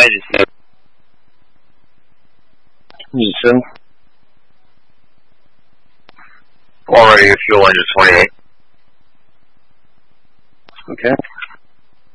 just have 女生 already fuel engine 28. Okay.